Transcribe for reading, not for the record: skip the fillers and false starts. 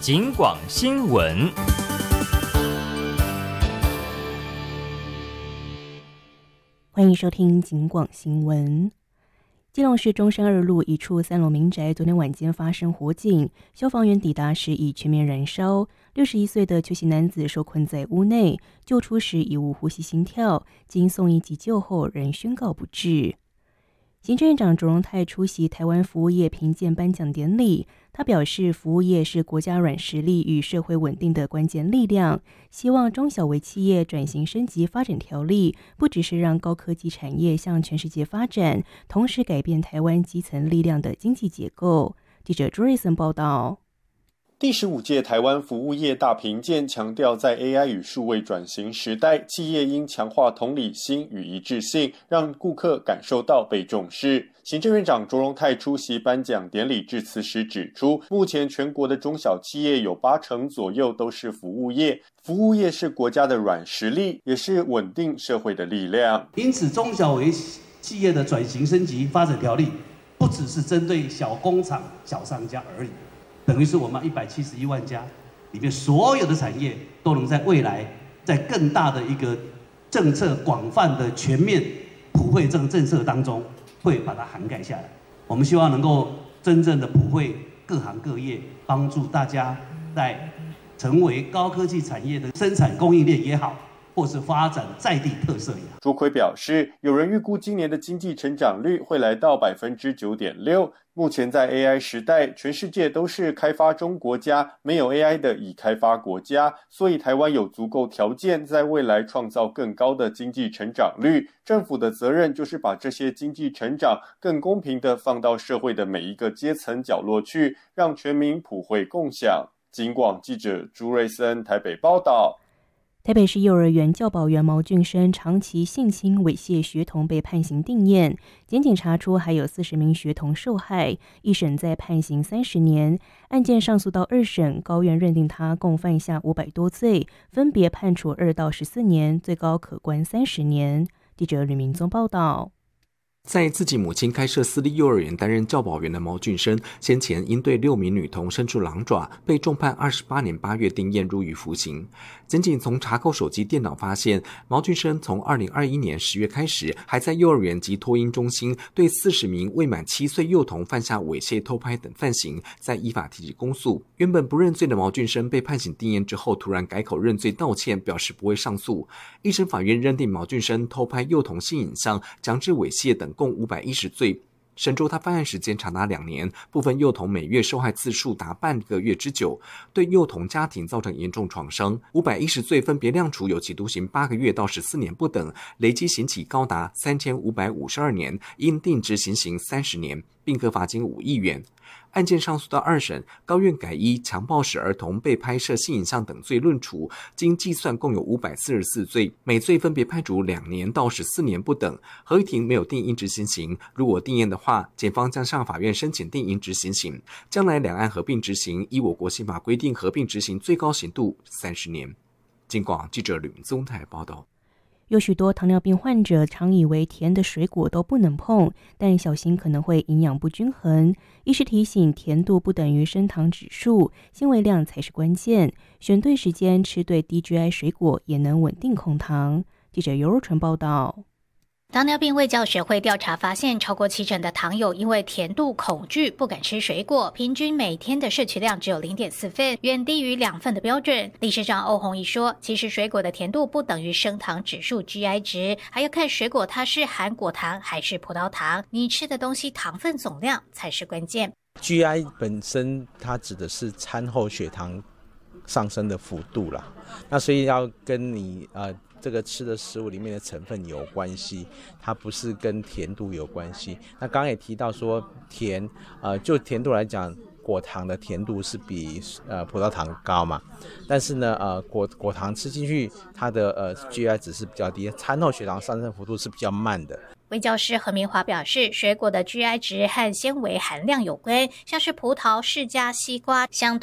警广新闻。 欢迎收听警广新闻。基隆市中山2路一处3楼民宅昨天晚间发生火警，消防员抵达时已全面燃烧。61岁的邱姓男子受困在屋内，救出时已无呼吸心跳，经送医急救后仍宣告不治。行政院长卓荣泰出席台湾服务业评鉴颁奖典礼，他表示，服务业是国家软实力与社会稳定的关键力量，希望中小微企业转型升级发展条例，不只是让高科技产业向全世界发展，同时改变台湾基层力量的经济结构。记者朱瑞森报道。 第15届台湾服务业大评鉴强调，在 AI 与数位转型时代，企业应强化同理心与一致性，让顾客感受到被重视。行政院长卓荣泰出席颁奖典礼致辞时指出，目前全国的中小企业有80%左右都是服务业，服务业是国家的软实力，也是稳定社会的力量。 因此，中小微企业的转型升级发展条例，不只是针对小工厂、小商家而已。等于是我们171万家里面所有的产业都能在未来在更大的一个政策广泛的全面普惠政策当中会把它涵盖下来。我们希望能够真正的普惠各行各业，帮助大家在成为高科技产业的生产供应链也好，或是发展在地特色也好。 朱奎表示，有人预估今年的经济成长率会来到 9.6%。目前在 AI 时代，全世界都是开发中国家，没有 AI 的已开发国家，所以台湾有足够条件在未来创造更高的经济成长率。政府的责任就是把这些经济成长更公平地放到社会的每一个阶层角落去，让全民普惠共享。警广记者朱瑞森台北报道。 台北市幼儿园教保员毛俊生长期性侵猥亵学童被判刑定谳，检警查出还有40名学童受害，一审再判刑30年，案件上诉到2审，高院认定他共犯下500多罪，分别判处2到14年，最高可关30年。记者吕明宗报道。 在自己母亲开设私立幼儿园担任教保员的毛俊生，先前因对6名女童伸出狼爪，被重判28年8月定谳入狱服刑。检警从查扣手机电脑发现，毛俊生从2021年10月开始，还在幼儿园及托婴中心对40名未满7岁幼童犯下猥亵、偷拍等犯行，再依法提起公诉。原本不认罪的毛俊生被判刑定谳之后，突然改口认罪道歉，表示不会上诉。一审法院认定毛俊生偷拍幼童性影像、强制猥亵等共510罪，审酌他犯案时间长达2年，部分幼童每月受害次数达半个月之久，对幼童家庭造成严重创伤。510罪分别量处有期徒刑8个月到14年不等，累计刑期高达3552年，应定执行刑30年，并可罚金5亿元。案件上诉到2审，高院改依强暴使儿童被拍摄性影像等罪论处，经计算共有544罪，每罪分别判处2年到14年不等。合议庭没有定应执行刑，如果定谳的话，检方将向法院申请定应执行刑。将来两案合并执行，依我国宪法规定，合并执行最高刑度30年。警广记者吕明宗台报道。 有许多糖尿病患者常以为甜的水果都不能碰，但小心可能会营养不均衡。医师提醒，甜度不等于升糖指数，纤维量才是关键。选对时间，吃对低 GI 水果，也能稳定控糖。记者尤若纯报道。 糖尿病卫教学会调查发现，超过70%的糖友因为甜度恐惧不敢吃水果，平均每天的摄取量只有0.4份，远低于2份的标准。理事长欧宏毅说，其实水果的甜度不等于升糖指数 GI 值，还要看水果它是含果糖还是葡萄糖，你吃的东西糖分总量才是关键。 GI 本身它指的是餐后血糖上升的幅度啦，那所以要跟你这个吃的食物里面的成分有关系，它不是跟甜度有关系。那刚刚也提到说甜，就甜度来讲，果糖的甜度是比葡萄糖高嘛，但是呢果糖吃进去，它的GI 值是比较低，餐后血糖上升幅度是比较慢的。 卫教师何明华表示，水果的 GI 值和纤维含量有关，像是葡萄、释迦、西瓜相对